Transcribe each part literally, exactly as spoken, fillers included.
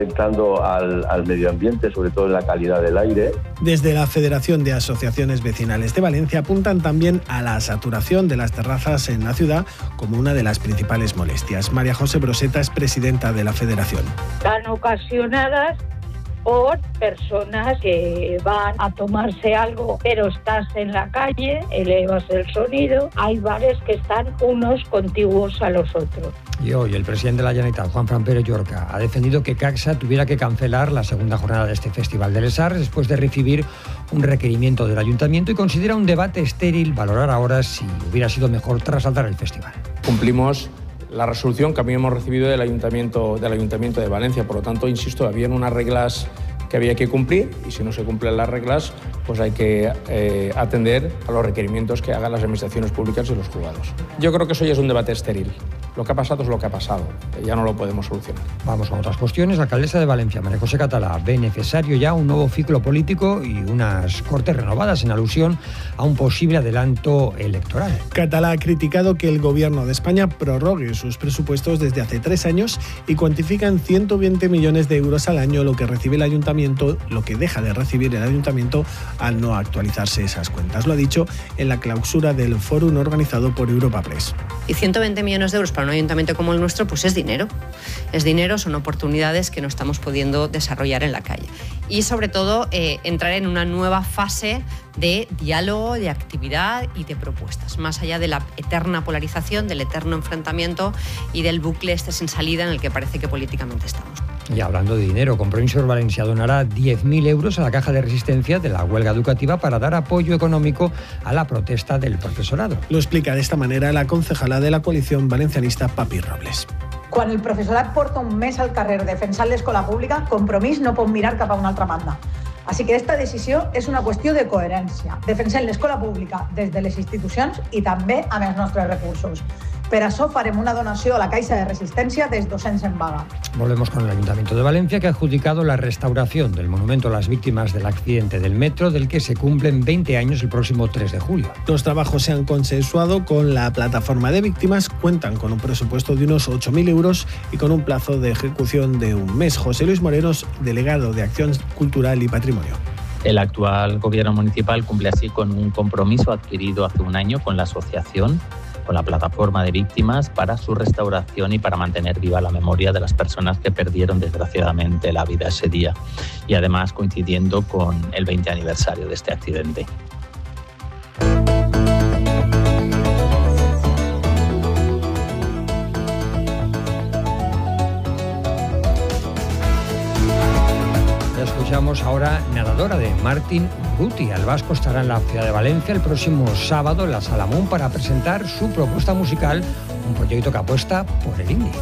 afectando al, al medio ambiente, sobre todo en la calidad del aire. Desde la Federación de Asociaciones Vecinales de Valencia apuntan también a la saturación de las terrazas en la ciudad como una de las principales molestias. María José Broseta es presidenta de la Federación. Están ocasionadas por personas que van a tomarse algo, pero estás en la calle, elevas el sonido. Hay bares que están unos contiguos a los otros. Y hoy el presidente de la Generalitat, Juanfran Pérez Llorca, ha defendido que Caxa tuviera que cancelar la segunda jornada de este Festival de Les Arts después de recibir un requerimiento del Ayuntamiento y considera un debate estéril valorar ahora si hubiera sido mejor trasladar el festival. Cumplimos la resolución que habíamos recibido del Ayuntamiento, del Ayuntamiento de Valencia. Por lo tanto, insisto, habían unas reglas que había que cumplir y si no se cumplen las reglas, pues hay que eh, atender a los requerimientos que hagan las administraciones públicas y los juzgados. Yo creo que eso ya es un debate estéril. Lo que ha pasado es lo que ha pasado, ya no lo podemos solucionar. Vamos con otras cuestiones. La alcaldesa de Valencia, María José Català, ve necesario ya un nuevo ciclo político y unas Cortes renovadas en alusión a un posible adelanto electoral. Català ha criticado que el Gobierno de España prorrogue sus presupuestos desde hace tres años y cuantifica en ciento veinte millones de euros al año lo que recibe el Ayuntamiento, lo que deja de recibir el Ayuntamiento al no actualizarse esas cuentas. Lo ha dicho en la clausura del fórum organizado por Europa Press. Y ciento veinte millones de euros para un ayuntamiento como el nuestro, pues es dinero. Es dinero, son oportunidades que no estamos pudiendo desarrollar en la calle. Y sobre todo, eh, entrar en una nueva fase de diálogo, de actividad y de propuestas, más allá de la eterna polarización, del eterno enfrentamiento y del bucle este sin salida en el que parece que políticamente estamos. Y hablando de dinero, Compromisos Valencia donará diez mil euros a la Caja de Resistencia de la huelga educativa para dar apoyo económico a la protesta del profesorado. Lo explica de esta manera la concejala de la coalición valencianista, Papi Robles. Quan el professorat porta un mes al carrer defensant l'escola pública, Compromís no pot mirar cap a una altra banda. Així que aquesta decisió és una qüestió de coherència. Defensem l'escola pública des de les institucions i també amb els nostres recursos. Per això farem una donació a la Caixa de Resistència dels docents en vaga. Volvemos con el Ayuntamiento de Valencia, que ha adjudicado la restauración del monumento a las víctimas del accidente del metro, del que se cumplen veinte años el próximo tres de julio. Los trabajos se han consensuado con la plataforma de víctimas, cuentan con un presupuesto de unos ocho mil euros y con un plazo de ejecución de un mes. José Luis Morenos, delegado de Acción Cultural y Patrimonio. El actual gobierno municipal cumple así con un compromiso adquirido hace un año con la asociación, con la plataforma de víctimas, para su restauración y para mantener viva la memoria de las personas que perdieron desgraciadamente la vida ese día, y además coincidiendo con el veinte aniversario de este accidente. Escuchamos ahora Nadadora, de Martín Urruti. El vasco estará en la ciudad de Valencia el próximo sábado en la Sala Munt para presentar su propuesta musical, un proyecto que apuesta por el indie.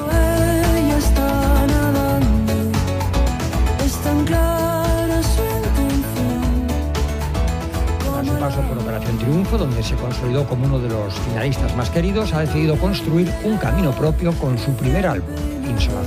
Tras su paso por Operación Triunfo, donde se consolidó como uno de los finalistas más queridos, ha decidido construir un camino propio con su primer álbum, Insolación.